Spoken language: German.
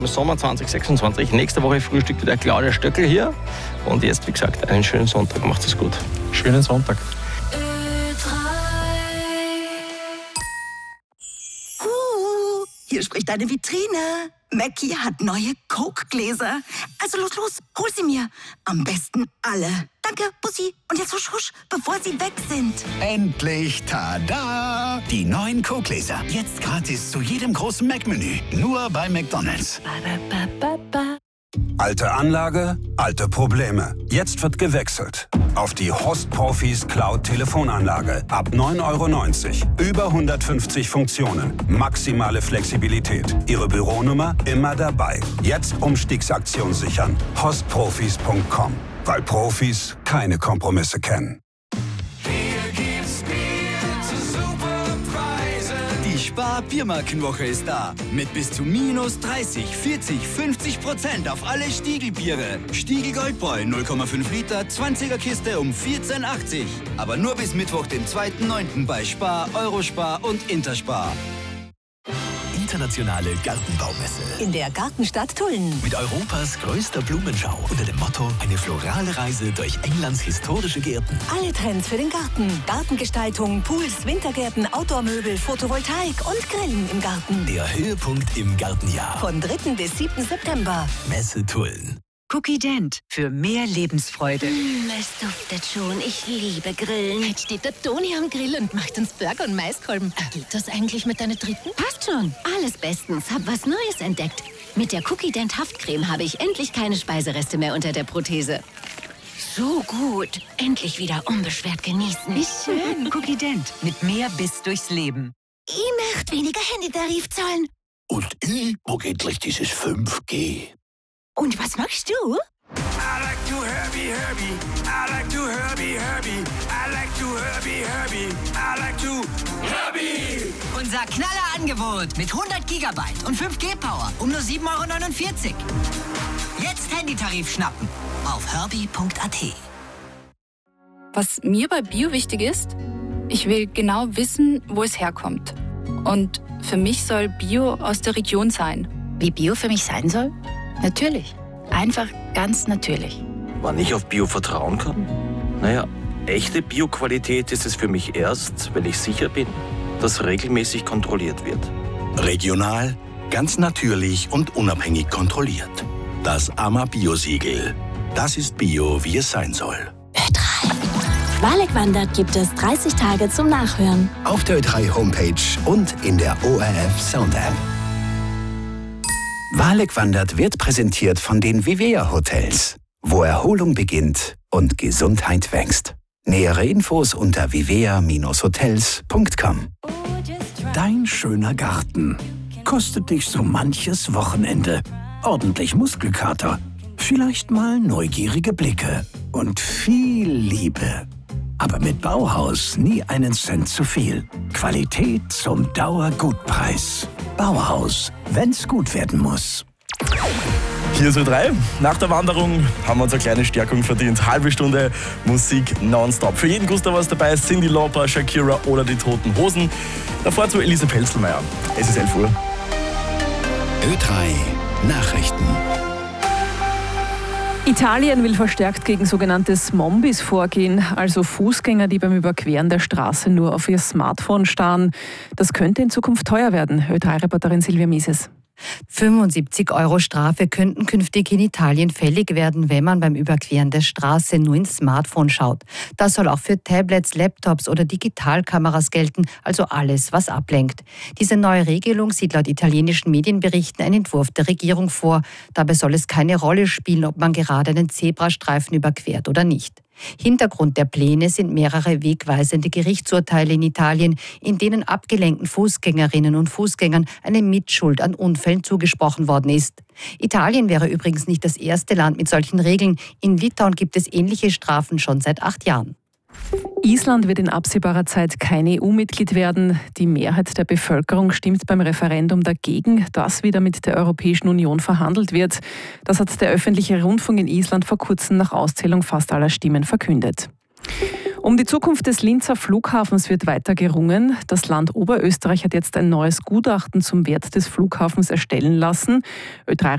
Sommer 2026. Nächste Woche frühstückt der Claudia Stöckl hier. Und jetzt, wie gesagt, einen schönen Sonntag. Macht es gut. Schönen Sonntag. Hier spricht deine Vitrine. Mackie hat neue Coke-Gläser. Also los, hol sie mir. Am besten alle. Danke, Bussi. Und jetzt husch, husch, bevor sie weg sind. Endlich, tada! Die neuen Coke-Gläser. Jetzt gratis zu jedem großen Mac-Menü. Nur bei McDonald's. Alte Anlage, alte Probleme. Jetzt wird gewechselt. Auf die Host Profis Cloud Telefonanlage. Ab 9,90 €. Über 150 Funktionen. Maximale Flexibilität. Ihre Büronummer immer dabei. Jetzt Umstiegsaktion sichern. hostprofis.com. Weil Profis keine Kompromisse kennen. Die Spar-Biermarkenwoche ist da. Mit bis zu minus 30, 40, 50% auf alle Stiegelbiere. Stiegel Goldbräu 0,5 Liter, 20er Kiste um 14,80. Aber nur bis Mittwoch, den 2.9. bei Spar, Eurospar und Interspar. Internationale Gartenbaumesse. In der Gartenstadt Tulln. Mit Europas größter Blumenschau unter dem Motto eine florale Reise durch Englands historische Gärten. Alle Trends für den Garten. Gartengestaltung, Pools, Wintergärten, Outdoor-Möbel, Photovoltaik und Grillen im Garten. Der Höhepunkt im Gartenjahr. Von 3. bis 7. September. Messe Tulln. Cookie Dent für mehr Lebensfreude. Es duftet schon. Ich liebe Grillen. Jetzt steht der Toni am Grill und macht uns Burger und Maiskolben. Geht das eigentlich mit deiner dritten? Passt schon. Alles bestens. Hab was Neues entdeckt. Mit der Cookie Dent Haftcreme habe ich endlich keine Speisereste mehr unter der Prothese. So gut. Endlich wieder unbeschwert genießen. Wie schön. Cookie Dent mit mehr Biss durchs Leben. Ich möchte weniger Handytarif zahlen. Und ich mag endlich dieses 5G. Und was magst du? I like to Herbie. I like to Herbie. I like to Herbie. I like to Herbie. Unser Knallerangebot mit 100 Gigabyte und 5G-Power um nur 7,49 €. Jetzt Handytarif schnappen auf herbie.at. Was mir bei Bio wichtig ist, ich will genau wissen, wo es herkommt. Und für mich soll Bio aus der Region sein. Wie Bio für mich sein soll? Natürlich. Einfach ganz natürlich. Wann ich auf Bio vertrauen kann? Naja, echte Bio-Qualität ist es für mich erst, wenn ich sicher bin, dass regelmäßig kontrolliert wird. Regional, ganz natürlich und unabhängig kontrolliert. Das AMA-Bio-Siegel. Das ist Bio, wie es sein soll. Ö3. Walek wandert gibt es 30 Tage zum Nachhören. Auf der Ö3-Homepage und in der ORF Sound-App. Walek wandert wird präsentiert von den Vivea Hotels, wo Erholung beginnt und Gesundheit wächst. Nähere Infos unter vivea-hotels.com. Dein schöner Garten kostet dich so manches Wochenende. Ordentlich Muskelkater, vielleicht mal neugierige Blicke und viel Liebe. Aber mit Bauhaus nie einen Cent zu viel. Qualität zum Dauergutpreis. Bauhaus, wenn's gut werden muss. Hier ist Ö3. Nach der Wanderung haben wir uns eine kleine Stärkung verdient. Halbe Stunde Musik nonstop. Für jeden Guster was dabei. Cyndi Lauper, Shakira oder die Toten Hosen. Davor zu Elise Pelzelmeier. Es ist 11 Uhr. Ö3 Nachrichten. Italien will verstärkt gegen sogenannte Zombies vorgehen, also Fußgänger, die beim Überqueren der Straße nur auf ihr Smartphone starren. Das könnte in Zukunft teuer werden. Ö3-Reporterin Silvia Mieses. 75 € Strafe könnten künftig in Italien fällig werden, wenn man beim Überqueren der Straße nur ins Smartphone schaut. Das soll auch für Tablets, Laptops oder Digitalkameras gelten, also alles, was ablenkt. Diese neue Regelung sieht laut italienischen Medienberichten einen Entwurf der Regierung vor. Dabei soll es keine Rolle spielen, ob man gerade einen Zebrastreifen überquert oder nicht. Hintergrund der Pläne sind mehrere wegweisende Gerichtsurteile in Italien, in denen abgelenkten Fußgängerinnen und Fußgängern eine Mitschuld an Unfällen zugesprochen worden ist. Italien wäre übrigens nicht das erste Land mit solchen Regeln. In Litauen gibt es ähnliche Strafen schon seit 8 Jahren. Island wird in absehbarer Zeit kein EU-Mitglied werden. Die Mehrheit der Bevölkerung stimmt beim Referendum dagegen, dass wieder mit der Europäischen Union verhandelt wird. Das hat der öffentliche Rundfunk in Island vor kurzem nach Auszählung fast aller Stimmen verkündet. Um die Zukunft des Linzer Flughafens wird weiter gerungen. Das Land Oberösterreich hat jetzt ein neues Gutachten zum Wert des Flughafens erstellen lassen. Ö3